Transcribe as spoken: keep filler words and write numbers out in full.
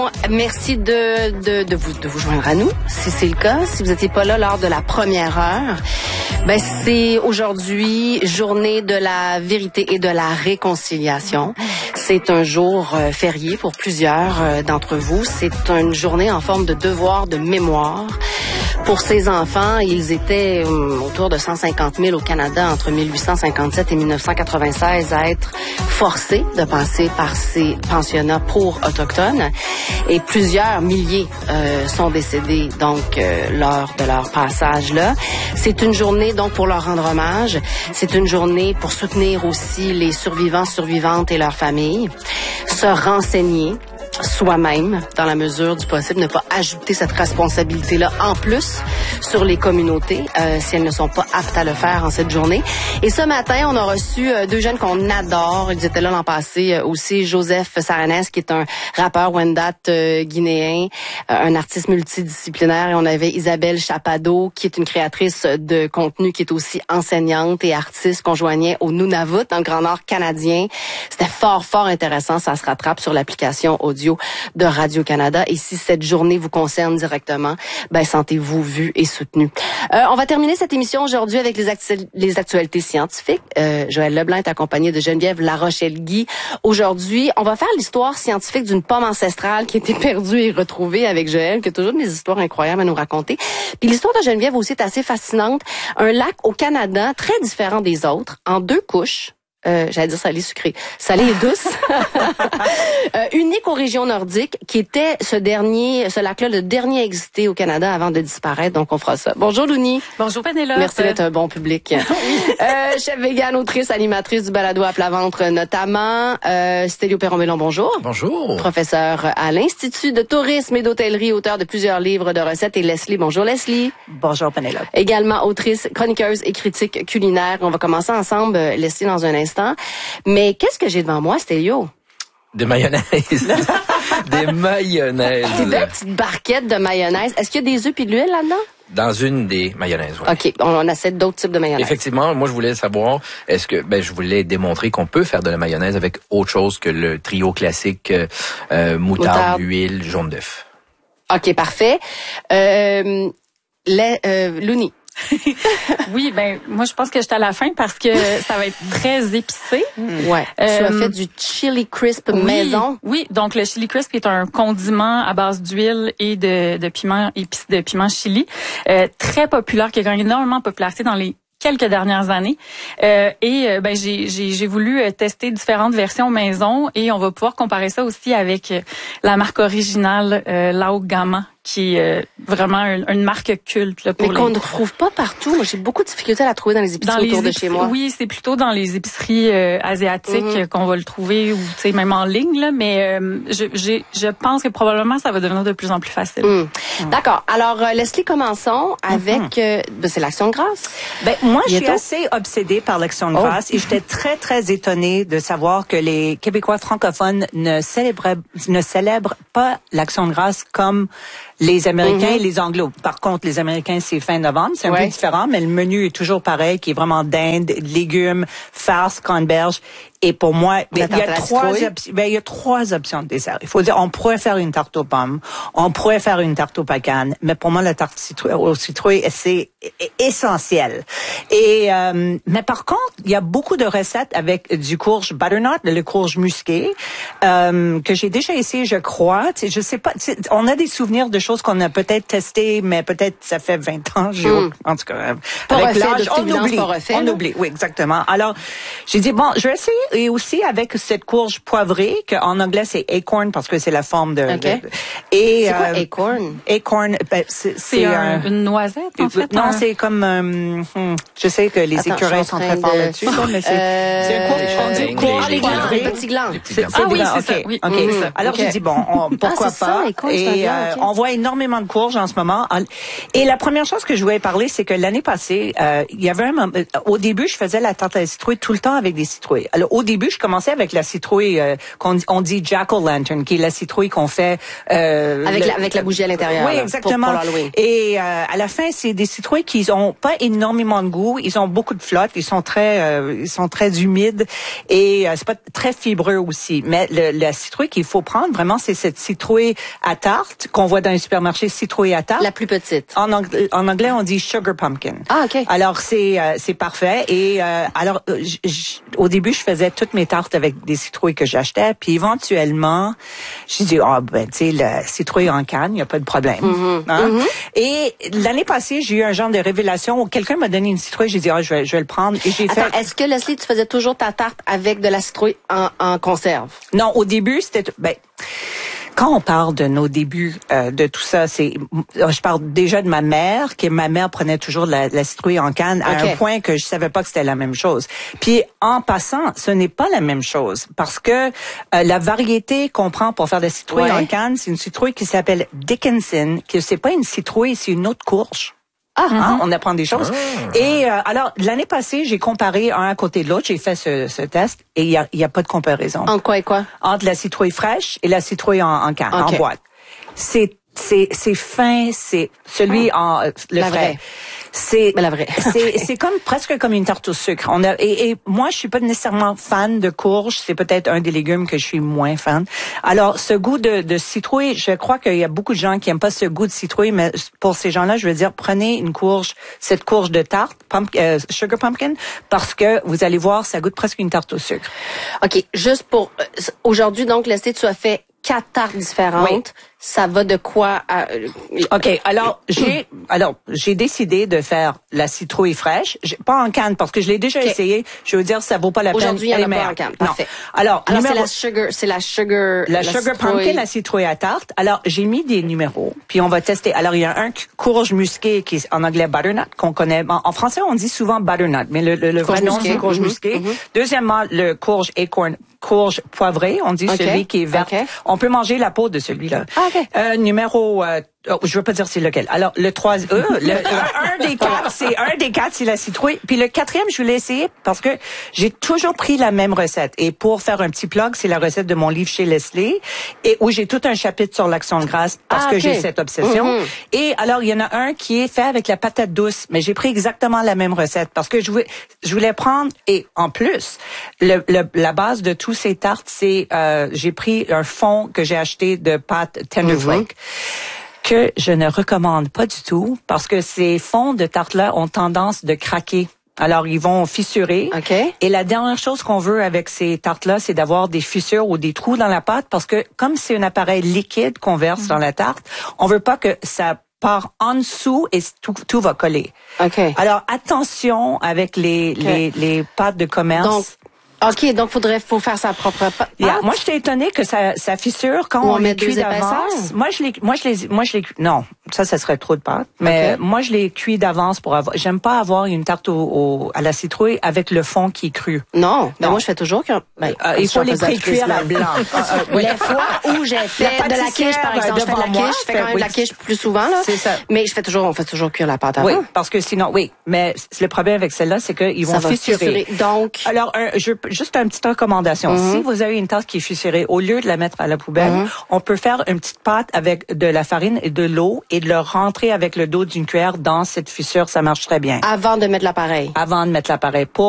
Merci de, de, de, vous, de vous joindre à nous, si c'est le cas. Si vous n'étiez pas là lors de la première heure, ben c'est aujourd'hui journée de la vérité et de la réconciliation. C'est un jour euh, férié pour plusieurs euh, d'entre vous. C'est une journée en forme de devoir de mémoire. Pour ces enfants, ils étaient euh, autour de cent cinquante mille au Canada entre mille huit cent cinquante-sept et mille neuf cent quatre-vingt-seize à être forcés de passer par ces pensionnats pour autochtones. Et plusieurs milliers euh, sont décédés donc euh, lors de leur passage là. C'est une journée donc pour leur rendre hommage. C'est une journée pour soutenir aussi les survivants, survivantes et leurs familles. Se renseigner soi-même, dans la mesure du possible, ne pas ajouter cette responsabilité-là en plus sur les communautés euh, si elles ne sont pas aptes à le faire en cette journée. Et ce matin, on a reçu euh, deux jeunes qu'on adore. Ils étaient là l'an passé euh, aussi. Joseph Saranes, qui est un rappeur Wendat euh, guinéen, euh, un artiste multidisciplinaire. Et on avait Isabelle Chapado, qui est une créatrice de contenu, qui est aussi enseignante et artiste qu'on joignait au Nunavut, dans le Grand Nord canadien. C'était fort, fort intéressant. Ça se rattrape sur l'application audio de Radio-Canada. Et si cette journée vous concerne directement, ben sentez-vous vu et soutenu. Euh, on va terminer cette émission aujourd'hui avec les, actu- les actualités scientifiques. Euh, Joël Leblanc est accompagné de Geneviève Larochelle-Guy. Aujourd'hui, on va faire l'histoire scientifique d'une pomme ancestrale qui a été perdue et retrouvée avec Joël, qui a toujours des histoires incroyables à nous raconter. Puis l'histoire de Geneviève aussi est assez fascinante. Un lac au Canada très différent des autres, en deux couches. Euh, j'allais dire salée sucrée, salée et douce, euh, unique aux régions nordiques, qui était ce dernier, ce lac-là, le dernier à exister au Canada avant de disparaître. Donc on fera ça. Bonjour Louni. Bonjour Pénélope. Merci d'être un bon public. euh, chef vegan, autrice, animatrice du balado à plat ventre notamment. Euh, Stélio Perron-Bellon, bonjour. Bonjour. Professeur à l'Institut de tourisme et d'hôtellerie, auteur de plusieurs livres de recettes. Et Leslie, bonjour Leslie. Bonjour Pénélope. Également autrice, chroniqueuse et critique culinaire. On va commencer ensemble, Leslie, dans un instant. Mais qu'est-ce que j'ai devant moi, Stélio? Des mayonnaises. Des mayonnaises. Des belles petites barquettes de mayonnaise. Est-ce qu'il y a des œufs et de l'huile là-dedans? Dans une des mayonnaises, oui. OK. On, on essaie d'autres types de mayonnaise. Effectivement, moi, je voulais savoir, est-ce que, ben, je voulais démontrer qu'on peut faire de la mayonnaise avec autre chose que le trio classique, euh, moutarde, moutarde, huile, jaune d'œuf. OK, parfait. Euh, les, euh, Louni. Oui, ben moi je pense que j'étais à la fin parce que ça va être très épicé. Mmh. Ouais. Euh, tu as fait du chili crisp oui, maison. Oui, donc le chili crisp est un condiment à base d'huile et de, de piment épice de piment chili, euh, très populaire, qui a gagné énormément de popularité dans les quelques dernières années. Euh, et euh, ben j'ai, j'ai, j'ai voulu tester différentes versions maison et on va pouvoir comparer ça aussi avec la marque originale euh, Laogama, qui est euh, vraiment une, une marque culte là, pour mais les... qu'on ne trouve pas partout. Moi, j'ai beaucoup de difficultés à la trouver dans les épiceries dans autour les de chez moi. Oui, c'est plutôt dans les épiceries euh, asiatiques mm-hmm. qu'on va le trouver, ou tu sais même en ligne là. Mais euh, je, j'ai, je pense que probablement ça va devenir de plus en plus facile. Mm. Mm. D'accord. Alors euh, Leslie, commençons avec mm-hmm. euh, ben, c'est l'Action de grâce. Ben moi, je suis Bientôt. assez obsédée par l'Action de grâce oh. et j'étais très très étonnée de savoir que les Québécois francophones ne célébraient ne célèbrent pas l'Action de grâce comme les Américains mm-hmm. et les Anglos. Par contre, les Américains, c'est fin novembre. C'est un ouais. peu différent, mais le menu est toujours pareil, qui est vraiment dinde, légumes, farce, canneberge. Et pour moi, ben, il y a trois options, ben, il y a trois options de dessert. Il faut dire, on pourrait faire une tarte aux pommes, on pourrait faire une tarte aux pacanes, mais pour moi, la tarte citrouille, aux citrouilles, c'est essentiel. Et, euh, mais par contre, il y a beaucoup de recettes avec du courge butternut, le courge musqué, euh, que j'ai déjà essayé, je crois. Tu sais, je sais pas, tu sais, on a des souvenirs de choses qu'on a peut-être testées, mais peut-être ça fait vingt ans, j'ai, mm. en tout cas, pas avec refait, l'âge, on oublie, refait, on oublie, oui, exactement. Alors, j'ai dit, bon, je vais essayer. Et aussi avec cette courge poivrée, qu'en anglais c'est acorn parce que c'est la forme de... Okay. de et, c'est quoi euh, acorn? Acorn, ben, c'est... C'est un, une noisette, en fait? Non, un... c'est comme... Euh, hmm, je sais que les Attends, écureuils sont très de... forts là-dessus, mais c'est... Euh, c'est un courge, courge, les glands, les petits glands. C'est, ah oui, glands. c'est okay. ça, oui. Okay. Mm-hmm. Alors okay. j'ai dit, bon, on, pourquoi ah, pas? Ça, courges, et gland, euh, okay. on voit énormément de courges en ce moment. Et la première chose que je voulais parler, c'est que l'année passée, euh, il y avait un... Au début, je faisais la tarte à la citrouille tout le temps avec des citrouilles. Alors, au au début, je commençais avec la citrouille euh, qu'on on dit jack-o'-lantern, qui est la citrouille qu'on fait euh, avec, le, la, avec la bougie à l'intérieur. Oui, là, exactement. Pour, pour l'Halloween. Et euh, à la fin, c'est des citrouilles qui ont pas énormément de goût. Ils ont beaucoup de flotte. Ils sont très, euh, ils sont très humides et euh, c'est pas très fibreux aussi. Mais le, la citrouille qu'il faut prendre vraiment, c'est cette citrouille à tarte qu'on voit dans les supermarchés, citrouille à tarte. La plus petite. En anglais, en anglais on dit sugar pumpkin. Ah, ok. Alors c'est euh, c'est parfait. Et euh, alors j, j, au début, je faisais toutes mes tartes avec des citrouilles que j'achetais. Puis éventuellement, j'ai dit ah oh, ben tu sais la citrouille en canne, il y a pas de problème. Mm-hmm. Hein? Mm-hmm. Et l'année passée, j'ai eu un genre de révélation où quelqu'un m'a donné une citrouille. J'ai dit ah oh, je vais je vais le prendre. Et j'ai Attends, fait. Est-ce que Leslie, tu faisais toujours ta tarte avec de la citrouille en, en conserve? Non, au début c'était ben. Quand on parle de nos débuts euh, de tout ça, c'est je parle déjà de ma mère, que ma mère prenait toujours de la, la citrouille en canne à okay. un point que je savais pas que c'était la même chose. Puis en passant, ce n'est pas la même chose parce que euh, la variété qu'on prend pour faire de la citrouille ouais. en canne, c'est une citrouille qui s'appelle Dickinson, que c'est pas une citrouille, c'est une autre courge. Ah, hein, on apprend des choses. Ah. Et euh, alors l'année passée, j'ai comparé un à côté de l'autre. J'ai fait ce, ce test et il y a, y a pas de comparaison. En quoi et quoi? Entre la citrouille fraîche et la citrouille en, en canne, okay. en boîte. C'est c'est c'est fin, c'est celui oh. en euh, le la frais. Vraie. C'est la vraie. c'est c'est comme presque comme une tarte au sucre. On a et, et moi je suis pas nécessairement fan de courge, c'est peut-être un des légumes que je suis moins fan. Alors ce goût de de citrouille, je crois qu'il y a beaucoup de gens qui aiment pas ce goût de citrouille, mais pour ces gens-là, je veux dire prenez une courge, cette courge de tarte, pump, euh, sugar pumpkin, parce que vous allez voir, ça goûte presque une tarte au sucre. OK, juste pour euh, aujourd'hui donc Leslie, tu as fait quatre tartes différentes. Oui. Ça va de quoi à... OK, alors j'ai alors j'ai décidé de faire la citrouille fraîche, j'ai, pas en canne parce que je l'ai déjà okay. essayé. Je veux dire ça vaut pas la peine. Aujourd'hui, il y en a pas en canne. Parfait. Alors, alors numéro... c'est la sugar, c'est la sugar la, la sugar citrouille... pumpkin, la citrouille à tarte. Alors, j'ai mis des numéros, puis on va tester. Alors, il y a un courge musqué qui est en anglais butternut qu'on connaît. En, en français, on dit souvent butternut, mais le, le, le vrai nom c'est courge mm-hmm. musqué. Mm-hmm. Deuxièmement, le courge acorn, courge poivrée, on dit okay. celui qui est vert. Okay. On peut manger la peau de celui-là. Ah, okay. euh, numéro Oh, je veux pas dire c'est lequel. Alors le trois, euh, le, un des quatre, c'est un des quatre, c'est la citrouille. Puis le quatrième, je voulais essayer parce que j'ai toujours pris la même recette. Et pour faire un petit plug, c'est la recette de mon livre chez Leslie, et où j'ai tout un chapitre sur l'action de grâce parce ah, que okay. j'ai cette obsession. Mm-hmm. Et alors il y en a un qui est fait avec la patate douce, mais j'ai pris exactement la même recette parce que je voulais, je voulais prendre et en plus le, le la base de tous ces tartes, c'est euh, j'ai pris un fond que j'ai acheté de pâte Tender Flake. Mm-hmm. que je ne recommande pas du tout parce que ces fonds de tarte-là ont tendance de craquer. Alors, ils vont fissurer. Okay. Et la dernière chose qu'on veut avec ces tartes-là, c'est d'avoir des fissures ou des trous dans la pâte parce que comme c'est un appareil liquide qu'on verse mmh. dans la tarte, on veut pas que ça part en dessous et tout, tout va coller. Okay. Alors, attention avec les, okay. les, les pâtes de commerce. Donc, OK, donc faudrait faut faire sa propre pâte. Yeah. Moi, j'étais étonnée que ça, ça fissure quand on, on les cuit d'avance. Moi, je les, moi, je les, moi, je les, non, ça, ça serait trop de pâte. Mais okay. moi, je les cuis d'avance pour avoir. J'aime pas avoir une tarte au, au, à la citrouille avec le fond qui est cru. Non, ben moi, je fais toujours que. Ben, euh, il faut les pré-cuire à blanc. Les fois où j'ai fait de la quiche, par exemple, je fais de la quiche, je fais quand même de la quiche plus souvent là. C'est ça. Mais je fais toujours, on fait toujours cuire la pâte avant. Oui, parce que sinon, oui. Mais le problème avec celle-là, c'est qu'ils vont fissurer. Donc. Alors, un, je juste une petite recommandation. Mm-hmm. Si vous avez une tarte qui est fissurée, au lieu de la mettre à la poubelle, mm-hmm. on peut faire une petite pâte avec de la farine et de l'eau et de le rentrer avec le dos d'une cuillère dans cette fissure. Ça marche très bien. Avant de mettre l'appareil. Avant de mettre l'appareil. Pour